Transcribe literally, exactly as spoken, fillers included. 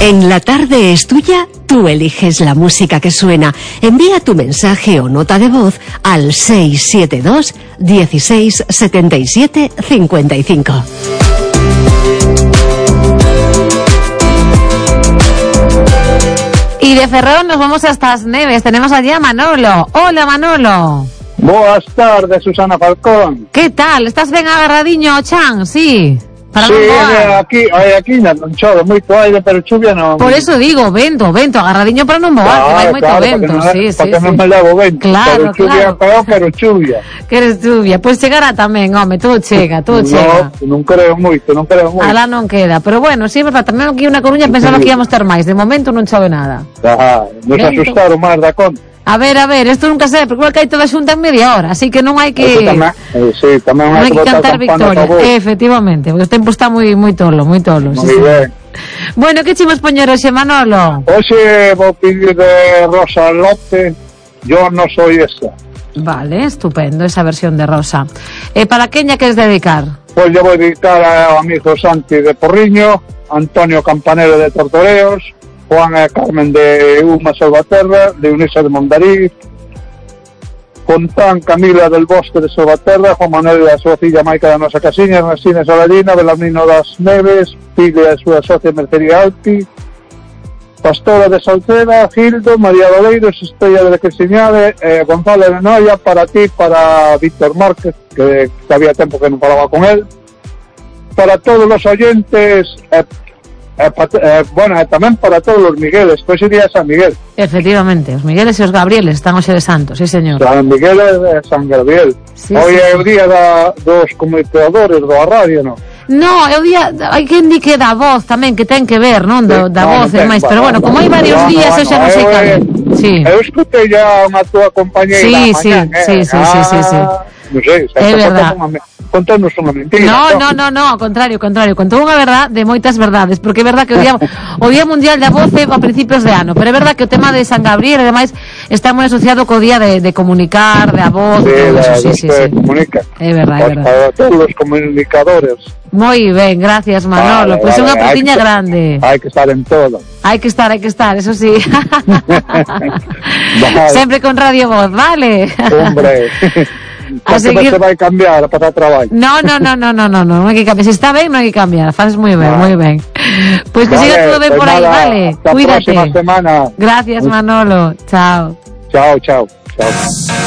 En La Tarde es Tuya, tú eliges la música que suena. Envía tu mensaje o nota de voz al seis siete dos, dieciséis, setenta y siete, cincuenta y cinco. Y de Ferrol nos vamos hasta As Neves. Tenemos allí a Manolo. Hola, Manolo. Boas tardes, Susana Falcón. Que tal? Estás ben agarradiño, Chan? Sí. Para sí, non aquí, aquí non chove moito aire, pero chuvia non. Por eso digo, vento, vento, agarradiño para non voar, claro, que vai moito claro, vento, no, sí, para sí, que sí. non me levo vento, claro, pero chuvia, claro. Pero, pero chuvia. Que eres chuvia, pois pues chegará tamén, home, todo chega, todo no, chega. Non creo moito, non creo moito. Alá non queda, pero bueno, sí, verdad, tamén aquí na Coruña pensaba que íamos ter máis, de momento non chove nada. Ah, nos vento. Asustaron máis da conta. A ver, a ver, isto nunca sei, porque igual que hai toda a xunta en media hora, así que non hai que... Tamén, eh, sí, tamén non hai que, que cantar victoria, efectivamente, porque o tempo está moi moi tolo, moi tolo. Moi sí, ben. Sí. Bueno, que chimos poñer hoxe, Manolo? Hoxe vou pedir de Rosa Lotte, Yo no soy esa. Vale, estupendo, esa versión de Rosa. Eh, ¿Para quen ya queres dedicar? Pois pues yo vou dedicar ao amigo Santi de Porriño, Antonio Campanero de Tortoreos, Juan e Carmen de Uma Salvaterra, de Unisa de Mondariz, Fontán Camila del Bosque de Salvaterra, Juan Manuel da súa filla Maica da nosa casiña, Ernestina Saladina, Belarmino das Neves, Filia e súa socia Mercería Alpi, Pastora de Salceda, Gildo, María Valeiros, Estrella de Cresiñade, eh, Gonzalo de Noia, para ti, para Víctor Márquez, que, que había tempo que non falaba con él, para todos os oyentes, eh, Eh, pa, eh, bueno, eh, tamén para todos os Migueles, pois sería San Miguel. Efectivamente, os Migueles e os Gabrieles están hoxe de santos, sí señor. San Miguel e San Gabriel. Sí, Hoy sí, é sí. o día da, dos comunicadores do radio, non? No, é o día, hai quen di que da voz tamén, que ten que ver, non? Do, da no, voz no e máis, pero bueno, como hai varios no, días, no, eu xa no, non sei eu, cal. Sí. Eu escutei ya unha túa compañeira Sí, mañán, sí, eh? sí, sí, sí, sí, sí. Non sei, É verdad. Contanos unha mentira. No, no, no, no, ao contrario, ao contrario, contou unha verdad de moitas verdades, porque é verdad que o día, o día mundial da voz é a principios de ano, pero é verdad que o tema de San Gabriel e demais está moi asociado co día de, de comunicar, de a voz, Sí, todo eso, sí, sí, sí. Comunica. É verdad, é verdad. Para todos os comunicadores. Moi ben, gracias, Manolo. Vale, Pois pues vale, unha partiña grande. Hai que estar en todo. Hai que estar, hai que estar, eso sí. Vale. Sempre con Radio Voz, vale? Hombre. A seguir... se vai cambiar a pasar traballo. No, no, no, no, no, no, non hai que cambiar. Se está ben, non hai que cambiar. Faces moi ben, moi ben. Pois que vale, siga todo ben pues por aí, nada, vale? hasta Cuídate. Próxima semana. Gracias, Manolo. Chao. Chao, chao. Chao.